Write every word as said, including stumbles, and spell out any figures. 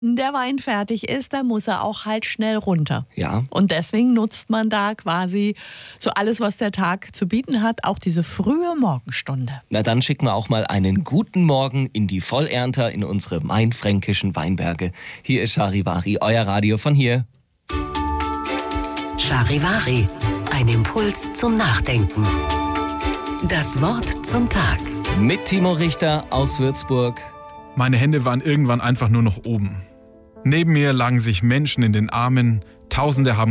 der Wein fertig ist, dann muss er auch halt schnell runter. Ja. Und deswegen nutzt man da quasi so alles, was der Tag zu bieten hat, auch diese frühe Morgenstunde. Na dann schicken wir auch mal einen guten Morgen in die Vollernter in unsere mainfränkischen Weinberge. Hier ist Charivari, euer Radio von hier. Charivari, ein Impuls zum Nachdenken. Das Wort zum Tag. Mit Timo Richter aus Würzburg. Meine Hände waren irgendwann einfach nur noch oben. Neben mir lagen sich Menschen in den Armen, Tausende haben